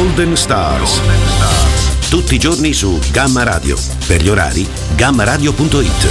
Golden Stars. Tutti i giorni su Gamma Radio. Per gli orari, gammaradio.it.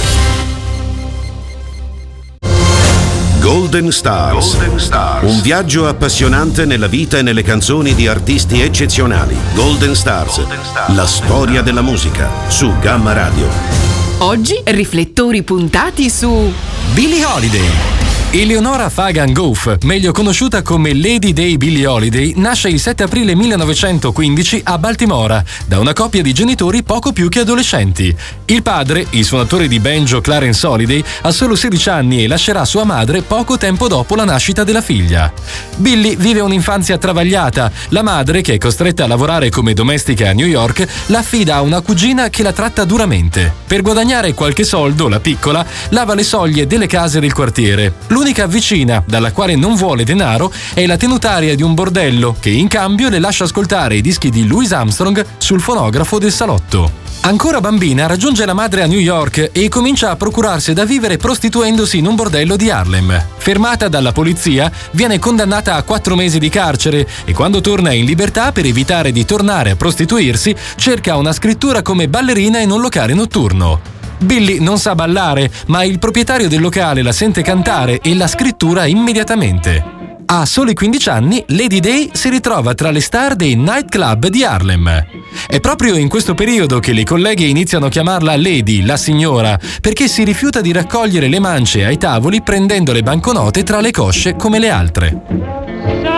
Golden Stars. Un viaggio appassionante nella vita e nelle canzoni di artisti eccezionali. Golden Stars. La storia della musica su Gamma Radio. Oggi riflettori puntati su Billie Holiday. Eleonora Fagan Gough, meglio conosciuta come Lady Day Billie Holiday, nasce il 7 aprile 1915 a Baltimora, da una coppia di genitori poco più che adolescenti. Il padre, il suonatore di banjo Clarence Holiday, ha solo 16 anni e lascerà sua madre poco tempo dopo la nascita della figlia. Billie vive un'infanzia travagliata. La madre, che è costretta a lavorare come domestica a New York, la affida a una cugina che la tratta duramente. Per guadagnare qualche soldo, la piccola lava le soglie delle case del quartiere. L'unica vicina dalla quale non vuole denaro è la tenutaria di un bordello che in cambio le lascia ascoltare i dischi di Louis Armstrong sul fonografo del salotto. Ancora bambina raggiunge la madre a New York e comincia a procurarsi da vivere prostituendosi in un bordello di Harlem. Fermata dalla polizia, viene condannata a 4 mesi di carcere e quando torna in libertà, per evitare di tornare a prostituirsi, cerca una scrittura come ballerina in un locale notturno. Billie non sa ballare, ma il proprietario del locale la sente cantare e la scrittura immediatamente. A soli 15 anni, Lady Day si ritrova tra le star dei nightclub di Harlem. È proprio in questo periodo che le colleghe iniziano a chiamarla Lady, la signora, perché si rifiuta di raccogliere le mance ai tavoli prendendo le banconote tra le cosce come le altre.